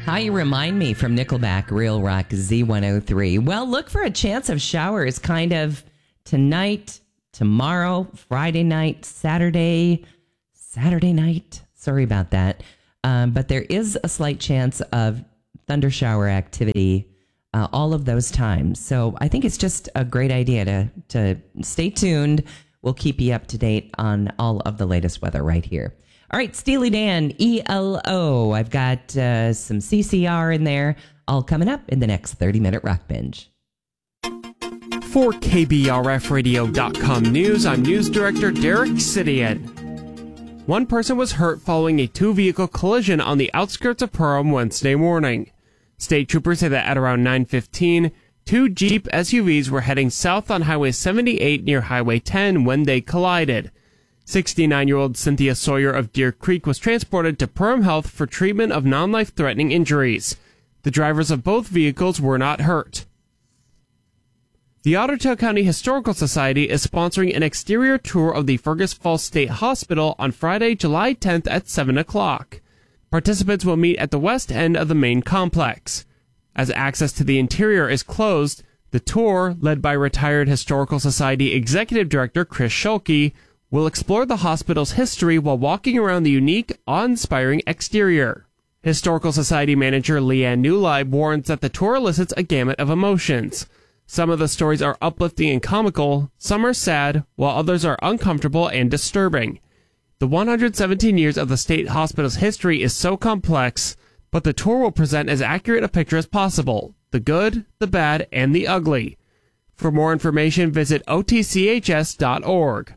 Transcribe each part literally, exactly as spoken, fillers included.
How You Remind Me from Nickelback, Real Rock Z one oh three. Well, look for a chance of showers kind of tonight, tomorrow, Friday night, Saturday, Saturday night. Sorry about that. Um, but there is a slight chance of thunder shower activity uh, all of those times. So I think it's just a great idea to, to stay tuned. We'll keep you up to date on all of the latest weather right here. All right, Steely Dan, E L O. I've got uh, some C C R in there, all coming up in the next thirty-minute Rock Binge. For K B R F radio dot com News, I'm News Director Derek Sidian. One person was hurt following a two-vehicle collision on the outskirts of Perham Wednesday morning. State troopers say that at around nine fifteen, two Jeep S U Vs were heading south on Highway seventy-eight near Highway ten when they collided. sixty-nine-year-old Cynthia Sawyer of Deer Creek was transported to Perham Health for treatment of non-life-threatening injuries. The drivers of both vehicles were not hurt. The Otter Tail County Historical Society is sponsoring an exterior tour of the Fergus Falls State Hospital on Friday, July tenth at seven o'clock. Participants will meet at the west end of the main complex. As access to the interior is closed, the tour, led by retired Historical Society Executive Director Chris Schulke, will explore the hospital's history while walking around the unique, awe-inspiring exterior. Historical Society manager Leanne Newleib warns that the tour elicits a gamut of emotions. Some of the stories are uplifting and comical, some are sad, while others are uncomfortable and disturbing. The one hundred seventeen years of the state hospital's history is so complex, but the tour will present as accurate a picture as possible, the good, the bad, and the ugly. For more information, visit O T C H S dot org.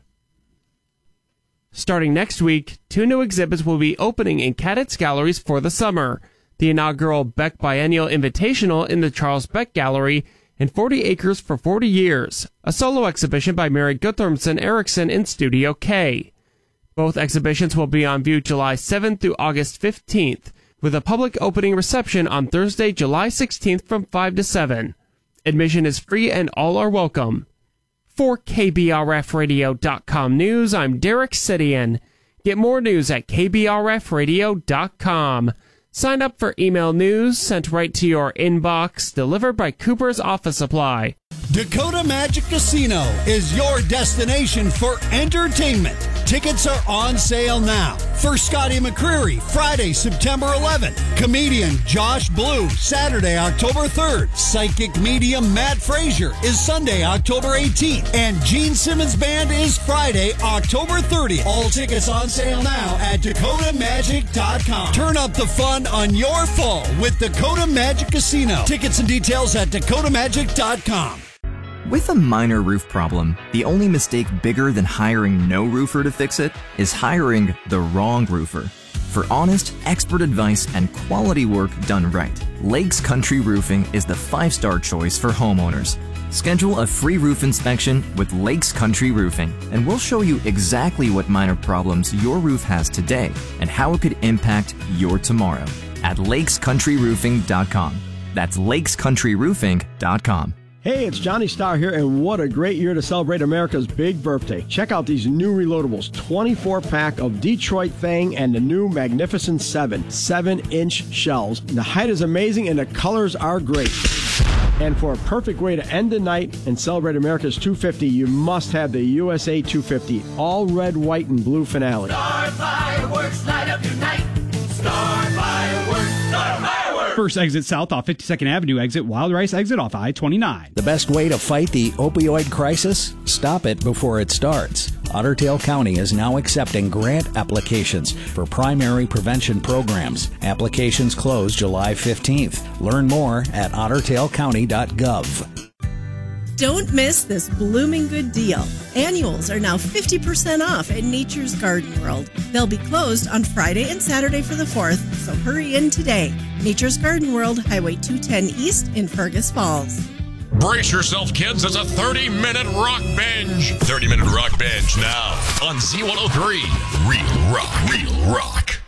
Starting next week, two new exhibits will be opening in Cadets Galleries for the summer. The inaugural Beck Biennial Invitational in the Charles Beck Gallery and forty acres for forty years, a solo exhibition by Mary Guttormson Erickson in Studio K. Both exhibitions will be on view July seventh through August fifteenth, with a public opening reception on Thursday, July sixteenth from five to seven. Admission is free and all are welcome. For K B R F radio dot com News, I'm Derek Sidian. Get more news at K B R F radio dot com. Sign up for email news sent right to your inbox, delivered by Cooper's Office Supply. Dakota Magic Casino is your destination for entertainment. Tickets are on sale now. For Scotty McCreery, Friday, September eleventh. Comedian Josh Blue, Saturday, October third. Psychic medium Matt Frazier is Sunday, October eighteenth. And Gene Simmons Band is Friday, October thirtieth. All tickets on sale now at Dakota Magic dot com. Turn up the fun on your fall with Dakota Magic Casino. Tickets and details at Dakota Magic dot com. With a minor roof problem, the only mistake bigger than hiring no roofer to fix it is hiring the wrong roofer. For honest, expert advice and quality work done right, Lakes Country Roofing is the five-star choice for homeowners. Schedule a free roof inspection with Lakes Country Roofing, and we'll show you exactly what minor problems your roof has today and how it could impact your tomorrow at lakes country roofing dot com. That's lakes country roofing dot com. Hey, it's Johnny Starr here, and what a great year to celebrate America's big birthday. Check out these new reloadables, twenty-four pack of Detroit Fang and the new Magnificent seven, seven inch shells. The height is amazing and the colors are great. And for a perfect way to end the night and celebrate America's two fifty, you must have the U S A two fifty, all red, white, and blue finale. Star Fireworks, light up your night. Star Fireworks, Star Fireworks. First exit south off fifty-second Avenue exit, Wild Rice exit off I twenty-nine. The best way to fight the opioid crisis? Stop it before it starts. Otter Tail County is now accepting grant applications for primary prevention programs. Applications close July fifteenth. Learn more at otter tail county dot gov. Don't miss this blooming good deal. Annuals are now fifty percent off at Nature's Garden World. They'll be closed on Friday and Saturday for the fourth, so hurry in today. Nature's Garden World, Highway two ten East in Fergus Falls. Brace yourself, kids. It's a thirty-minute rock binge. thirty-minute rock binge now on Z one oh three. Real rock, real rock.